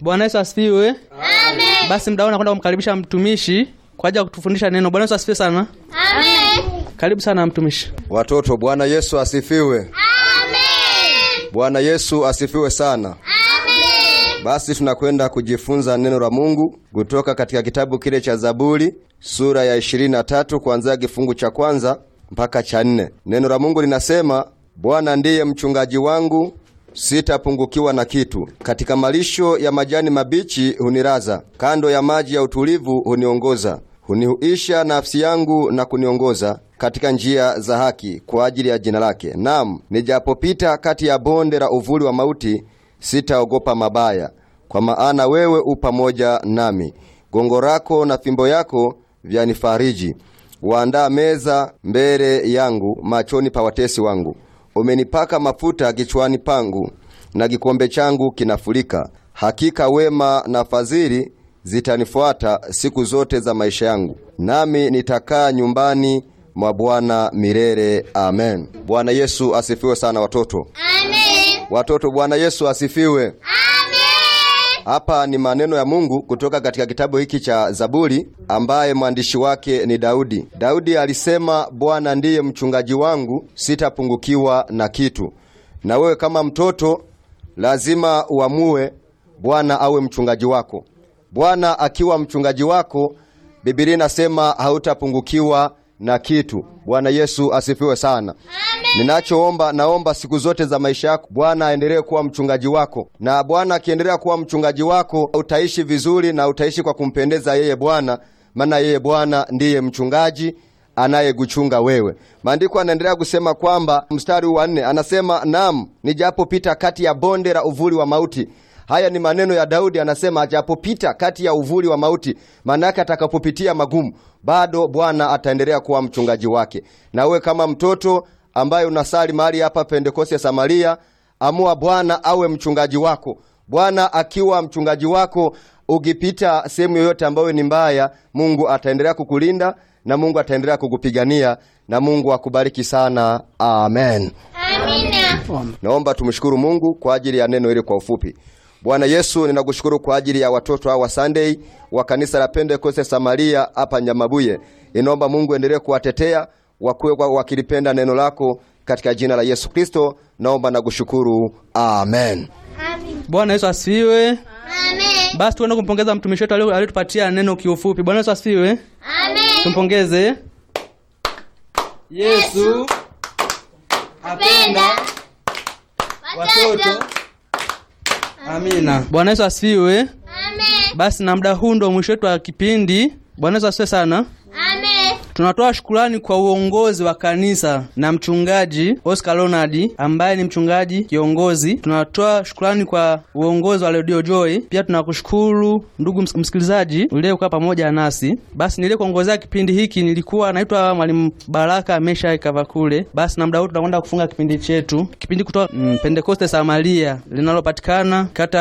Bwana Yesu asifiwe. Amen. Basi mdaona kwenda kumkaribisha mtumishi kwa ajili ya kutufundisha neno. Bwana Yesu asifiwe sana. Amen. Karibu sana mtumishi. Watoto, Bwana Yesu asifiwe. Amen. Bwana Yesu asifiwe sana. Amen. Basi tunakwenda kujifunza neno la Mungu kutoka katika kitabu kile cha Zaburi sura ya 23 kuanzia kifungu cha kwanza mpaka cha 4. Neno la Mungu linasema, Bwana ndiye mchungaji wangu, sitapungukiwa na kitu. Katika malisho ya majani mabichi hunilaza, kando ya maji ya utulivu huniongoza. Hunihuisha nafsi yangu na kuniongoza katika njia za haki kwa ajili ya jina lake. Naam, nijapopita kati ya bonde la uvuli wa mauti, sitaogopa mabaya, kwa maana wewe u pamoja nami. Gongo lako na fimbo yako vyanifariji. Waandaa meza mbele yangu machoni pa watesi wangu. Umenipaka mafuta kichwani pangu, na kikombe changu kinafurika. Hakika wema na fadhili zitanifuata siku zote za maisha yangu, nami nitakaa nyumbani mwa Bwana milele. Amen. Bwana Yesu asifiwe sana watoto. Amen. Watoto, Bwana Yesu asifiwe. Amen. Hapa ni maneno ya Mungu kutoka katika kitabu hiki cha Zaburi, ambaye mwandishi wake ni Daudi. Daudi alisema, Bwana ndiye mchungaji wangu, sitapungukiwa na kitu. Na wewe kama mtoto lazima uamue Bwana awe mchungaji wako. Bwana akiwa mchungaji wako, Biblia inasema hautapungukiwa na kitu. Bwana Yesu asifiwe sana. Ninachoomba, naomba siku zote za maisha yako Bwana aendelee kuwa mchungaji wako. Na Bwana akiendelea kuwa mchungaji wako, utaishi vizuri na utaishi kwa kumpendeza yeye Bwana, maana yeye Bwana ndiye mchungaji anayekuchunga wewe. Maandiko anaendelea kusema kwamba mstari wa 4 anasema, naam, nijapopita kati ya bonde la uvuli wa mauti. Haya ni maneno ya Daudi, anasema ajapopita kati ya uvuli wa mauti, maana yake atakapopitia magumu, bado Bwana ataendelea kuwa mchungaji wake. Na wewe kama mtoto ambaye unasali mahali hapa Pentekoste Samaria, amua Bwana awe mchungaji wako. Bwana akiwa mchungaji wako, ukipita sehemu yoyote ambayo ni mbaya, Mungu ataendelea kukulinda na Mungu ataendelea kukupigania, na Mungu akubariki sana. Amen. Amina. Naomba tumshukuru Mungu kwa ajili ya neno hili kwa ufupi. Bwana Yesu, ninakushukuru kwa ajili ya watoto hawa Sunday wa kanisa la Pentekoste Samaria hapa Nyamabuye. Inaomba Mungu endelee kuwatetea, wakuwe wakilipenda neno lako katika jina la Yesu Kristo. Naomba na kushukuru. Amen. Amen. Bwana Yesu asifiwe. Amen. Basi tuende kumpongeza mtumishi wetu aliyotupatia neno kiufupi. Bwana Yesu asifiwe. Amen. Tumpongeze. Yesu apenda watoto. Amina. Bwana Yesu asifiwe. Amen. Basi na muda huu ndio mwisho wetu wa kipindi. Bwana Yesu asifiwe sana. Amen. Tunatoa shukrani kwa uongozi wa kanisa na mchungaji Oscar Ronald ambaye ni mchungaji kiongozi. Tunatoa shukrani kwa uongozi wa Radio Joy. Pia tunakushukuru ndugu msikilizaji uliyekuwa pamoja nasi. Basi niliyekuongozea kipindi hiki nilikuwa naitwa Mwalimu Baraka Mesha Kavakule. Basi na muda huu tunakwenda kufunga kipindi chetu. Kipindi kutoka Pentekoste Samaria linalopatikana kata